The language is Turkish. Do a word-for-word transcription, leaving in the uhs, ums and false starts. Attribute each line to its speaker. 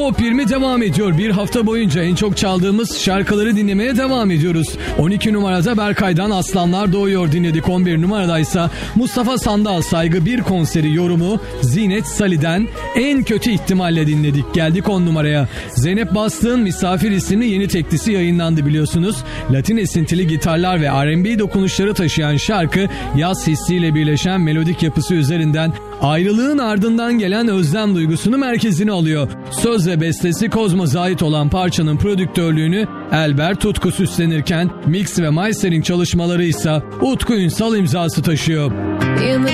Speaker 1: Pop yirmi devam ediyor. Bir hafta boyunca en çok çaldığımız şarkıları dinlemeye devam ediyoruz. on iki numarada Berkay'dan Aslanlar Doğuyor dinledik. on bir numaradaysa Mustafa Sandal Saygı bir konseri yorumu Zinet Salih'den En Kötü İhtimalle dinledik. Geldik on numaraya. Zeynep Bastık'ın Misafir isimli yeni teklisi yayınlandı biliyorsunuz. Latin esintili gitarlar ve R and B dokunuşları taşıyan şarkı yaz hissiyle birleşen melodik yapısı üzerinden ayrılığın ardından gelen özlem duygusunu merkezine alıyor. Söz ve bestesi Kozmos'a ait olan parçanın prodüktörlüğünü Elber Tutkus üstlenirken mix ve mastering çalışmaları ise Utku Ünsal imzası taşıyor.